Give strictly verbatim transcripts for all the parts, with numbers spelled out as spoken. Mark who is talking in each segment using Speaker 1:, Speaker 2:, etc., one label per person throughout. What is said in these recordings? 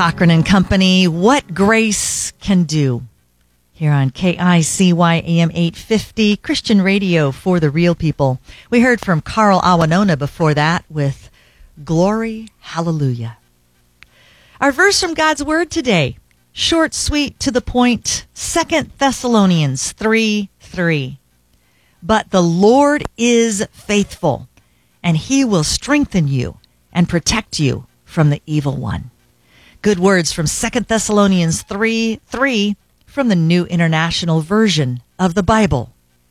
Speaker 1: Cochran and Company, What Grace Can Do. Here on K I C Y A M eight fifty, Christian radio for the real people. We heard from Carl Awanona before that with Glory, Hallelujah. Our verse from God's Word today, short, sweet, to the point, Second Thessalonians three three. But the Lord is faithful, and He will strengthen you and protect you from the evil one. Good words from Second Thessalonians three three from the New International Version of the Bible.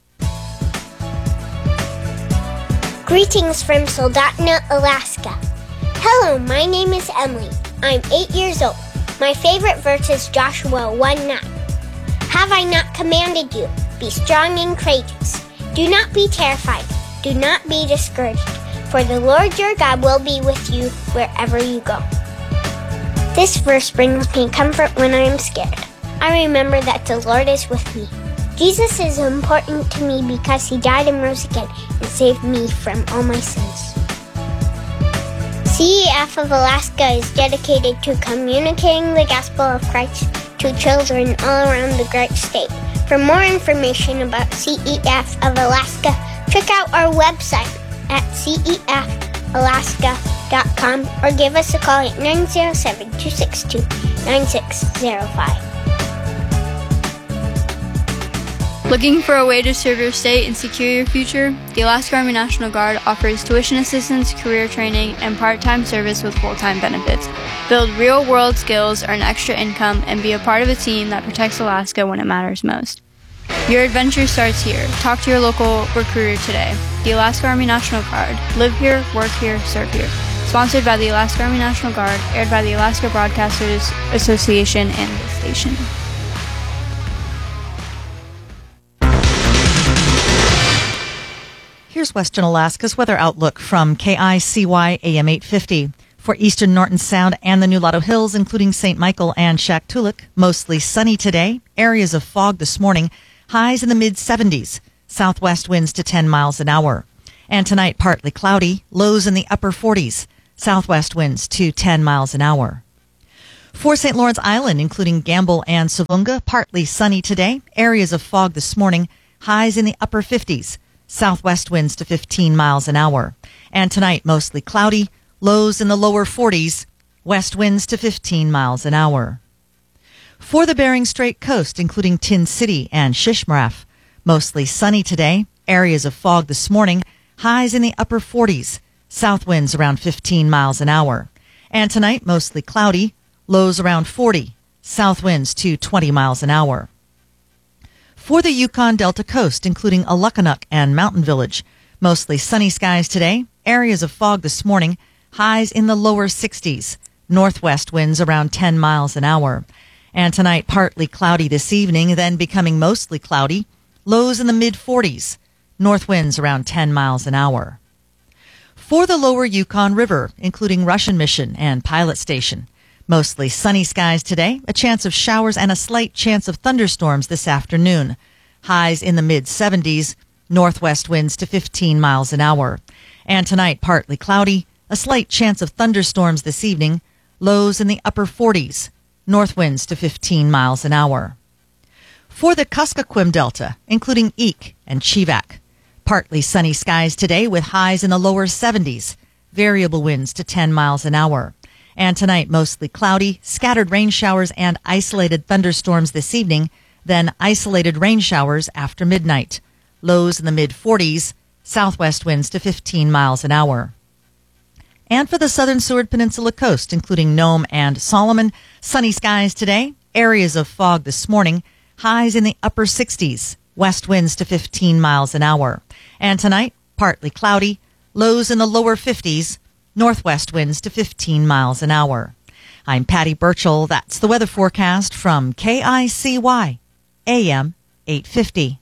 Speaker 2: Greetings from Soldotna, Alaska. Hello, my name is Emily. I'm eight years old. My favorite verse is Joshua one nine. Have I not commanded you? Be strong and courageous. Do not be terrified. Do not be discouraged. For the Lord your God will be with you wherever you go. This verse brings me comfort when I am scared. I remember that the Lord is with me. Jesus is important to me because He died and rose again and saved me from all my sins. C E F of Alaska is dedicated to communicating the gospel of Christ to children all around the great state. For more information about C E F of Alaska, check out our website at C E F alaska dot com or give us a call at nine zero seven, two six two, nine six zero five.
Speaker 3: Looking for a way to serve your state and secure your future? The Alaska Army National Guard offers tuition assistance, career training, and part-time service with full-time benefits. Build real-world skills, earn extra income, and be a part of a team that protects Alaska when it matters most. Your adventure starts here. Talk to your local recruiter today. The Alaska Army National Guard. Live here, work here, serve here. Sponsored by the Alaska Army National Guard, aired by the Alaska Broadcasters Association and this station.
Speaker 1: Here's Western Alaska's weather outlook from K I C Y A M eight fifty. For eastern Norton Sound and the Nulato Hills, including Saint Michael and Shaktoolik, mostly sunny today. Areas of fog this morning. Highs in the mid seventies. Southwest winds to ten miles an hour. And tonight, partly cloudy. Lows in the upper forties. Southwest winds to ten miles an hour. For Saint Lawrence Island, including Gamble and Savunga, partly sunny today. Areas of fog this morning. Highs in the upper fifties. Southwest winds to fifteen miles an hour. And tonight, mostly cloudy. Lows in the lower forties. West winds to fifteen miles an hour. For the Bering Strait coast, including Tin City and Shishmaref, mostly sunny today. Areas of fog this morning. Highs in the upper forties. South winds around fifteen miles an hour. And tonight, mostly cloudy. Lows around forty. South winds to twenty miles an hour. For the Yukon Delta coast, including Alukkanuk and Mountain Village, mostly sunny skies today. Areas of fog this morning. Highs in the lower sixties. Northwest winds around ten miles an hour. And tonight, partly cloudy this evening, then becoming mostly cloudy. Lows in the mid forties. North winds around ten miles an hour. For the lower Yukon River, including Russian Mission and Pilot Station, mostly sunny skies today. A chance of showers and a slight chance of thunderstorms this afternoon. Highs in the mid seventies. Northwest winds to fifteen miles an hour. And tonight, partly cloudy. A slight chance of thunderstorms this evening. Lows in the upper forties. North winds to fifteen miles an hour. For the Kuskokwim Delta, including Eek and Chivak, partly sunny skies today with highs in the lower seventies. Variable winds to ten miles an hour. And tonight, mostly cloudy, scattered rain showers and isolated thunderstorms this evening, then isolated rain showers after midnight. Lows in the mid forties. Southwest winds to fifteen miles an hour. And for the southern Seward Peninsula coast, including Nome and Solomon, sunny skies today. Areas of fog this morning. Highs in the upper sixties. West winds to fifteen miles an hour. And tonight, partly cloudy. Lows in the lower fifties. Northwest winds to fifteen miles an hour. I'm Patty Burchell. That's the weather forecast from K I C Y A M eight fifty.